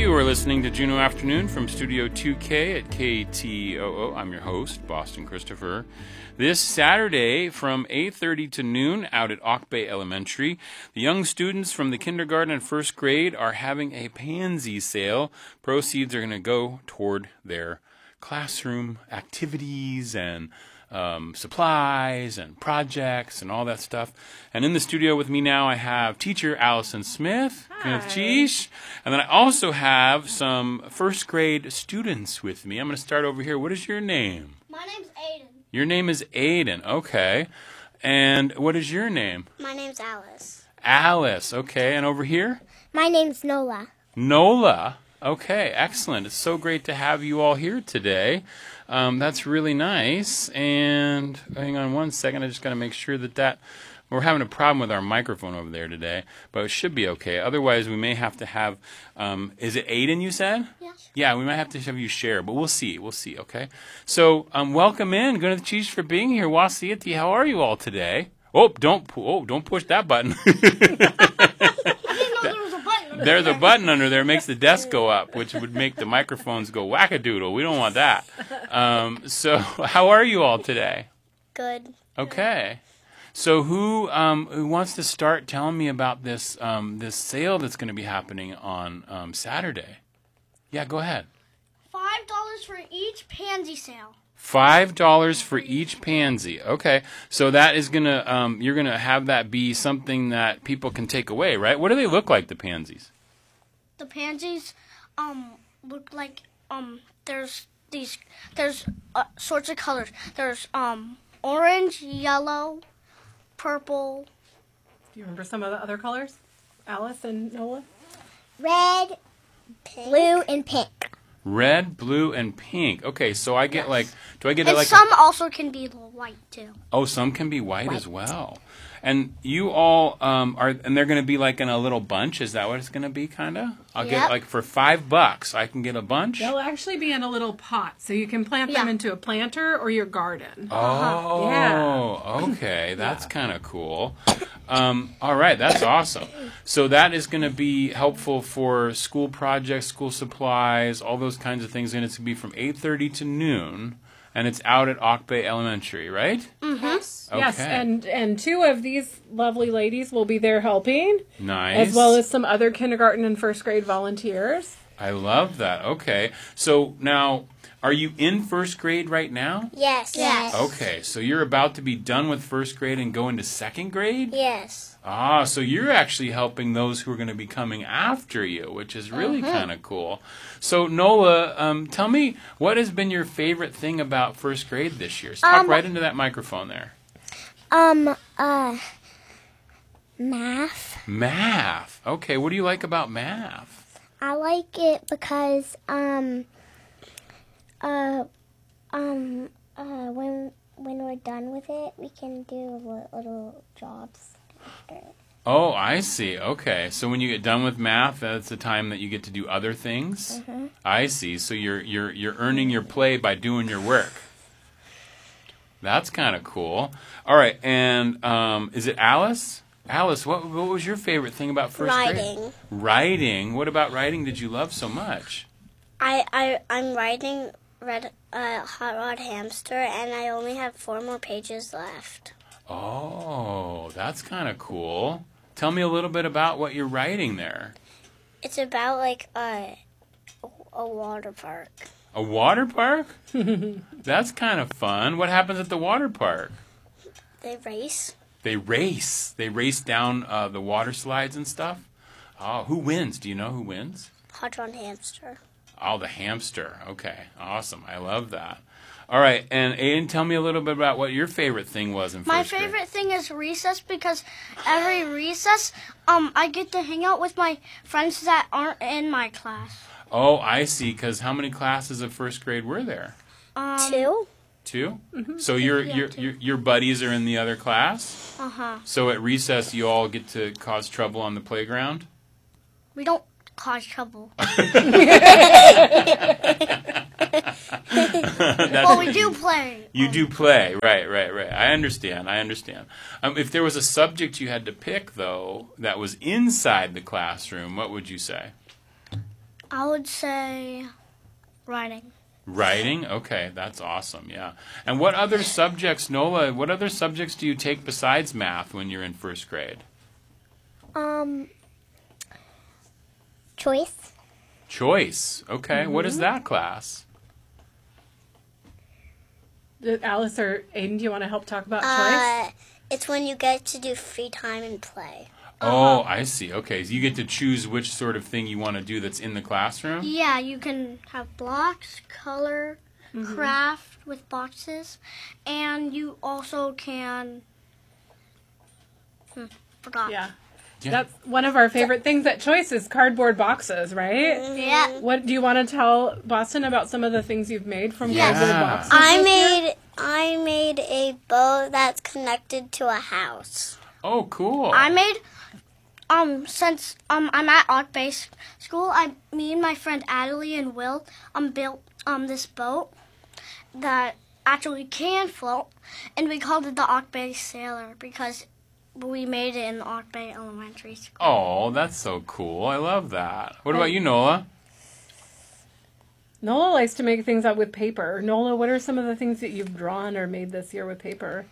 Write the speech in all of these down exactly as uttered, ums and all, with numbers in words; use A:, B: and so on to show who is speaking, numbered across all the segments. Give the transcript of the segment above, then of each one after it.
A: You are listening to Juneau Afternoon from Studio two K at K T O O. I'm your host, Boston Christopher. This Saturday from eight thirty to noon out at Auk Bay Elementary, the young students from the kindergarten and first grade are having a pansy sale. Proceeds are going to go toward their classroom activities and Um, supplies and projects and all that stuff. And in the studio with me now, I have teacher Allison Smith, Kenneth Cheesh, and then I also have some first grade students with me. I'm going to start over here. What is your name?
B: My name's Aiden.
A: Your name is Aiden, okay. And what is your name?
B: My name's Alice.
A: Alice, okay. And over here?
B: My name's Nola.
A: Nola. Okay, excellent. It's so great to have you all here today. Um, that's really nice. And hang on one second. I just got to make sure that that... We're having a problem with our microphone over there today, but it should be okay. Otherwise, we may have to have... Um, is it Aiden, you said?
B: Yes.
A: Yeah, we might have to have you share, but we'll see. We'll see, okay? So, um, welcome in. Go to the Cheese for being here. Wasiati, how are you all today? Oh, don't, oh, don't push that button. There's a button under there that makes the desk go up, which would make the microphones go wackadoodle. We don't want that. Um, so how are you all today?
B: Good.
A: Okay. So who um, who wants to start telling me about this um, this sale that's going to be happening on um, Saturday? Yeah, go ahead.
B: Five dollars for each pansy sale.
A: Five dollars for each pansy. Okay, so that is gonna um, you're gonna have that be something that people can take away, right? What do they look like, the pansies?
B: The pansies um look like um there's these there's uh, sorts of colors. There's um orange, yellow, purple.
C: Do you remember some of the other colors, Alice and Nola?
B: Red, pink. Blue, and pink.
A: Red, blue, and pink. Okay, so I get
B: Yes.
A: like, do I get
B: And
A: it like?
B: some also can be white too.
A: Oh, some can be white, white. as well. And you all um, are, and they're going to be like in a little bunch. Is that what it's going to be, kind of? I'll
B: Yep.
A: get like for five bucks, I can get a bunch.
C: They'll actually be in a little pot, so you can plant them
B: Yeah.
C: into a planter or your garden.
A: Oh,
C: Yeah.
A: okay, that's kind of cool. Um, all right, that's awesome. So that is going to be helpful for school projects, school supplies, all those kinds of things, and it's going to be from eight thirty to noon, and it's out at Auk Bay Elementary, right?
B: Mm-hmm.
A: Okay.
C: Yes, and, and two of these lovely ladies will be there helping,
A: Nice.
C: as well as some other kindergarten and first grade volunteers.
A: I love that. Okay. So now, are you in first grade right now?
B: Yes. Yes.
A: Okay. So you're about to be done with first grade and go into second grade?
B: Yes.
A: Ah, so you're actually helping those who are going to be coming after you, which is really
B: Uh-huh.
A: kind of cool. So Nola, um, tell me, what has been your favorite thing about first grade this year? Talk
B: Um,
A: right into that microphone there.
B: Um. Uh. Math.
A: Math. Okay. What do you like about math?
B: I like it because um. Uh. Um. Uh. When when we're done with it, we can do li- little jobs after it.
A: Oh, I see. Okay. So when you get done with math, that's the time that you get to do other things?
B: Mhm.
A: I see. So you're you're you're earning your play by doing your work. That's kind of cool. All right. And um, is it Alice? Alice, what what was your favorite thing about first grade?
B: Writing.
A: Writing. What about writing did you love so much?
B: I I I'm writing red uh hot rod hamster, and I only have four more pages left.
A: Oh, that's kind of cool. Tell me a little bit about what you're writing there.
B: It's about like a a water park.
A: A water park? That's kind of fun. What happens at the water park?
B: They race.
A: They race. They race down uh, the water slides and stuff. Oh, who wins? Do you know who wins?
B: Hot rod hamster.
A: Oh, the hamster. Okay, awesome. I love that. All right, and Aiden, tell me a little bit about what your favorite thing was in first
B: My
A: grade.
B: favorite thing is recess because every recess, um, I get to hang out with my friends that aren't in my class.
A: Oh, I see. Because how many classes of first grade were there?
B: Um, Two.
A: Two. Mm-hmm. So your
B: Yeah,
A: your,
B: two.
A: your your buddies are in the other class.
B: Uh huh.
A: So at recess, you all get to cause trouble on the playground.
B: We don't cause trouble. Well, we do play.
A: You
B: um,
A: do play, right, right, right. I understand. I understand. Um, if there was a subject you had to pick, though, that was inside the classroom, what would you say?
B: I would say writing.
A: Writing? Okay, that's awesome, yeah. And what other subjects, Nola, what other subjects do you take besides math when you're in first grade?
D: Um, choice.
A: Choice. Okay, mm-hmm. What is that class?
C: Alice or Aiden, do you want to help talk about
D: uh,
C: choice?
D: It's when you get to do free time and play.
A: Oh, I see. Okay, so you get to choose which sort of thing you want to do that's in the classroom?
B: Yeah, you can have blocks, color, mm-hmm. craft with boxes, and you also can... Hmm, forgot.
C: Yeah.
A: Yeah.
C: That's one of our favorite things at Choice is cardboard boxes, right?
B: Yeah.
C: What do you want to tell Boston about some of the things you've made from
A: Yes.
C: cardboard
A: Yeah.
C: boxes?
D: I
C: this
D: made
C: year?
D: I made a boat that's connected to a house.
A: Oh, cool.
B: I made... Um, since um I'm at Ock Bay School, I me and my friend Adelie and Will um built um this boat that actually can float, and we called it the Ock Bay Sailor because we made it in the Ock Bay Elementary School.
A: Oh, that's so cool. I love that. What about you, Nola?
C: Nola likes to make things up with paper. Nola, what are some of the things that you've drawn or made this year with paper?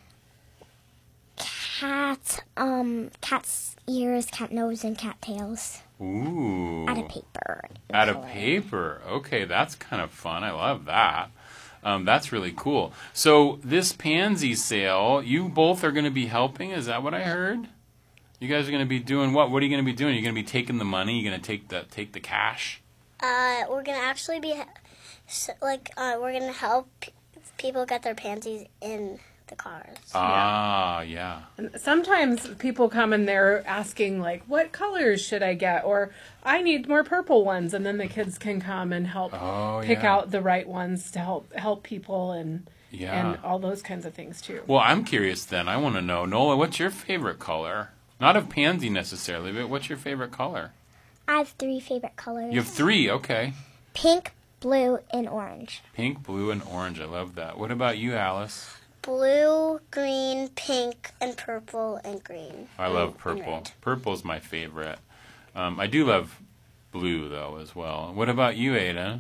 D: Cat, um, cat's ears, cat nose, and cat tails.
A: Ooh.
D: Out of paper.
A: Out of paper. Okay, that's kind of fun. I love that. Um, that's really cool. So this pansy sale, you both are going to be helping. Is that what I heard? You guys are going to be doing what? What are you going to be doing? You're going to be taking the money. You're going to take the take the cash.
D: Uh, we're gonna actually be, so, like, uh, we're gonna help p- people get their pansies in the cars.
A: Ah, yeah.
C: And sometimes people come and they're asking, like, what colors should I get? Or I need more purple ones. And then the kids can come and help
A: Oh,
C: pick
A: yeah.
C: out the right ones to help help people and
A: Yeah.
C: and all those kinds of things, too.
A: Well, I'm curious then. I want to know, Nola, what's your favorite color? Not of pansy necessarily, but what's your favorite color?
D: I have three favorite colors.
A: You have three, okay.
D: Pink, blue, and orange.
A: Pink, blue, and orange. I love that. What about you, Alice?
D: Blue, green, pink, and purple, and green.
A: I love
D: And
A: purple.
D: red.
A: Purple's my favorite. Um, I do love blue, though, as well. What about you, Ada?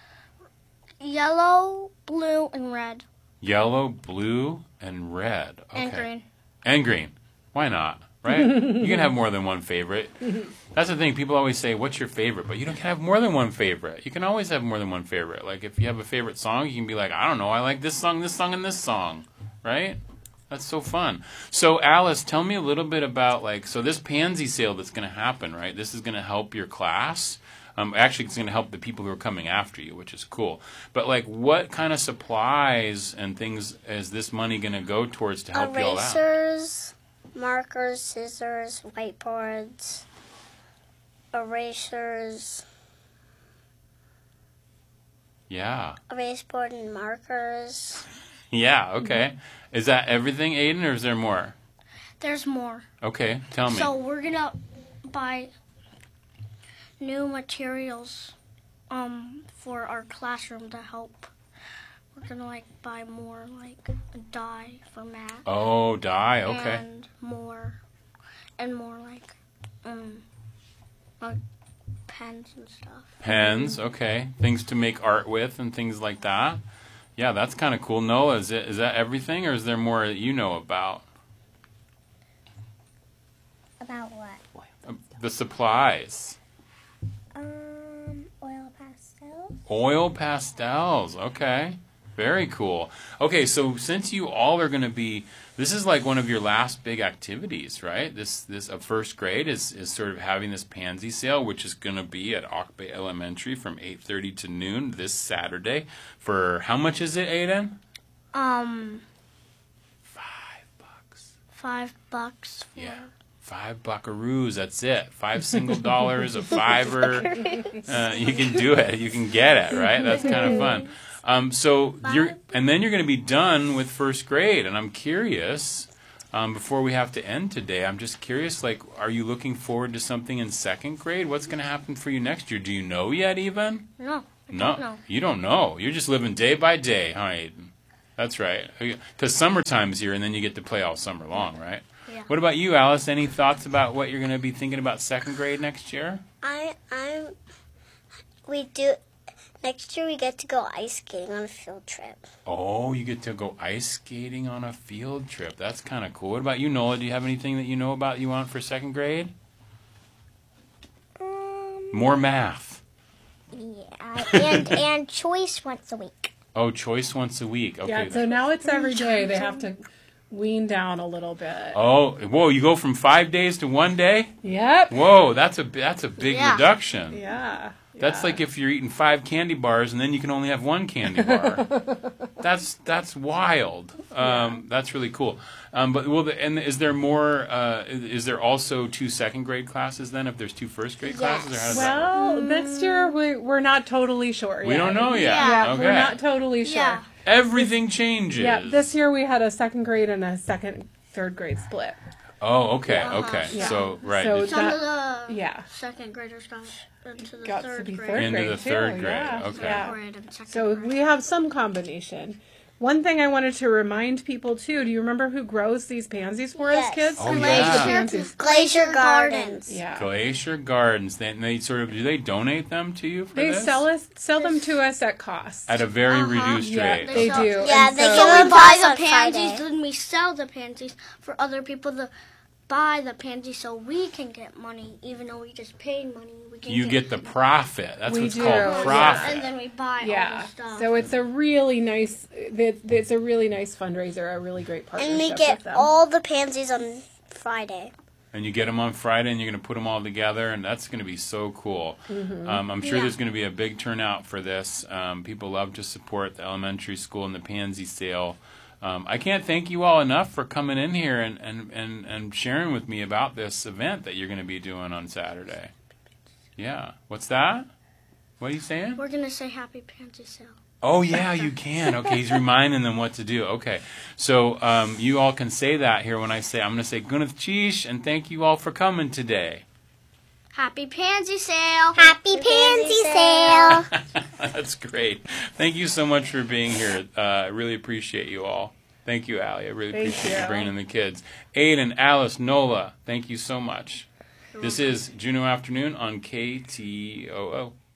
B: Yellow, blue, and red.
A: Yellow, blue, and red. Okay.
B: And green.
A: And green. Why not? Right? You can have more than one favorite. That's the thing. People always say, what's your favorite? But you don't can have more than one favorite. You can always have more than one favorite. Like, if you have a favorite song, you can be like, I don't know, I like this song, this song, and this song. Right? That's so fun. So, Alice, tell me a little bit about, like, so this pansy sale that's going to happen, right? This is going to help your class. Um, actually, it's going to help the people who are coming after you, which is cool. But, like, what kind of supplies and things is this money going to go towards to help you all out?
D: Erasers, markers, scissors, whiteboards, erasers,
A: Yeah.
D: erase board and markers.
A: Yeah, okay. Is that everything, Aiden, or is there more?
B: There's more.
A: Okay, tell me.
B: So we're gonna buy new materials um for our classroom to help. We're gonna like buy more like a dye for math.
A: Oh, dye, okay.
B: And more and more like um like pens and stuff.
A: Pens, okay. Things to make art with and things like that. Yeah, that's kind of cool. Noah, is it is that everything, or is there more that you know about?
D: About what?
A: Uh, the supplies.
D: Um, oil pastels.
A: Oil pastels, okay. Very cool. Okay, so since you all are going to be, this is like one of your last big activities, right? This this of first grade is, is sort of having this pansy sale, which is going to be at Ock Bay Elementary from eight thirty to noon this Saturday. For how much is it, Aiden?
B: Um
A: Five bucks.
B: five bucks for
A: Yeah. Five buckaroos, that's it. Five single dollars, a fiver. Uh, you can do it. You can get it, right? That's kind of fun. Um, so you're, and then you're going to be done with first grade. And I'm curious, um, before we have to end today, I'm just curious, like, are you looking forward to something in second grade? What's going to happen for you next year? Do you know yet, even?
B: No. I
A: No,
B: don't know.
A: you don't know. You're just living day by day, huh, Aiden? That's right. Because summertime's here, and then you get to play all summer long, right?
B: Yeah.
A: What about you, Alice? Any thoughts about what you're going to be thinking about second grade next year?
D: I I'm we do. Next year we get to go ice skating on a field trip.
A: Oh, you get to go ice skating on a field trip. That's kind of cool. What about you, Nola? Do you have anything that you know about you want for second grade?
D: Um,
A: More math.
D: yeah, and and choice once a week.
A: Oh, choice once a week. Okay.
C: Yeah, so now it's every day. They have to wean down a little bit.
A: Oh, whoa! You go from five days to one day.
C: Yep.
A: Whoa, that's a that's a big
B: Yeah.
A: reduction.
C: Yeah.
A: That's
C: yeah.
A: like if you're eating five candy bars and then you can only have one candy bar. that's that's wild. Um, That's really cool. Um, but well, the, and is there more? Uh, is, is there also two second grade classes then? If there's two first grade classes, or how does that work?
C: Well, next year we, we're not totally sure
A: We
C: yet.
A: don't know yet.
C: Yeah,
A: Okay.
C: we're not totally sure.
B: Yeah.
A: Everything changes.
C: Yeah, this year we had a second grade and a second, third grade split.
A: Oh, okay,
B: Uh-huh.
A: okay.
C: Yeah.
A: So right.
C: So
A: Did-
B: Some
C: That-
B: of the
C: yeah.
B: second graders got into the
C: Got to
B: third
C: be
B: grade.
C: third
A: Into
C: grade
A: the
C: too.
A: third grade,
C: Yeah.
A: okay.
C: Yeah.
B: Grade and second
C: So
B: grade.
C: we have some combination. One thing I wanted to remind people too. Do you remember who grows these pansies for us,
D: Yes.
C: kids?
A: Oh,
C: Who
A: yeah.
C: grows the pansies?
D: Glacier Gardens.
C: Yeah.
A: Glacier Gardens. They, they sort of do they donate them to you for
C: They
A: this?
C: sell us sell them to us at cost.
A: At a very
B: Uh-huh.
A: reduced
C: yeah,
A: rate.
C: they
B: sell-
C: do.
D: Yeah,
C: And
D: they
C: so-
D: give
B: So
D: them
B: we buy
D: us
B: the
D: on
B: pansies,
D: Friday.
B: then we sell the pansies for other people to buy the pansies so we can get money, even though we just paid money. We can
A: You get the profit. That's
C: We
A: what's
C: do,
A: called
C: yeah.
A: profit.
B: And then we buy all
C: Yeah.
B: the stuff.
C: So it's a really nice. it- It's a really nice fundraiser. A really great partnership
D: And we
C: with
D: get
C: them.
D: all the pansies on Friday.
A: And you get them on Friday, and you're going to put them all together, and that's going to be so cool.
C: Mm-hmm.
A: Um, I'm sure
B: Yeah.
A: there's going to be a big turnout for this. Um, people love to support the elementary school and the pansy sale. Um, I can't thank you all enough for coming in here and, and, and, and sharing with me about this event that you're going to be doing on Saturday. Yeah. What's that? What are you saying?
B: We're going to say happy pansy sale.
A: Oh, yeah, you can. Okay, he's reminding them what to do. Okay, so um, you all can say that here when I say, I'm going to say Gunath Cheesh, and thank you all for coming today.
B: Happy pansy sale.
D: Happy pansy sale.
A: That's great. Thank you so much for being here. Uh, I really appreciate you all. Thank you, Allie. I really
C: Thank
A: appreciate you
C: you.
A: bringing in the kids. Aiden, Alice, Nola, thank you so much. This is Juneau Afternoon on K T O O.